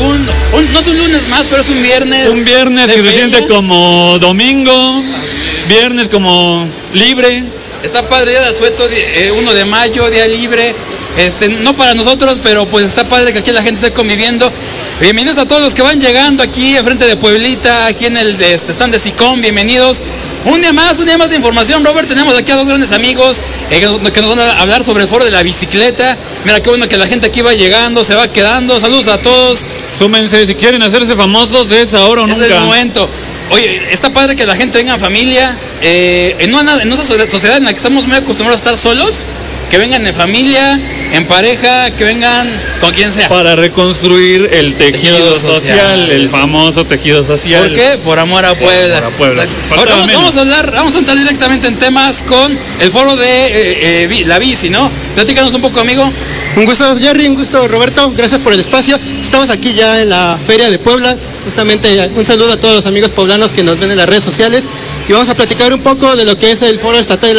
no es un lunes más, pero es un viernes. Un viernes que se siente como domingo, viernes como libre. Está padre, día de asueto, 1 de mayo, día libre. No para nosotros, pero pues está padre que aquí la gente esté conviviendo. Bienvenidos a todos los que van llegando aquí enfrente de Pueblita, aquí en el stand de SICOM, bienvenidos. Un día más de información, Robert. Tenemos aquí a dos grandes amigos que nos van a hablar sobre el foro de la bicicleta. Mira qué bueno que la gente aquí va llegando, se va quedando. Saludos a todos. Súmense, si quieren hacerse famosos es ahora o nunca. Es el momento. Oye, está padre que la gente tenga familia. En esa sociedad en la que estamos muy acostumbrados a estar solos, que vengan en familia, en pareja, que vengan con quien sea. Para reconstruir el tejido social, el famoso tejido social. ¿Por qué? Por amor a Puebla. Por amor a Puebla. Ahora vamos a entrar directamente en temas con el foro de la bici, ¿no? Platícanos un poco, amigo. Un gusto, Jerry, un gusto, Roberto, gracias por el espacio. Estamos aquí ya en la Feria de Puebla, justamente un saludo a todos los amigos poblanos que nos ven en las redes sociales y vamos a platicar un poco de lo que es el Foro Estatal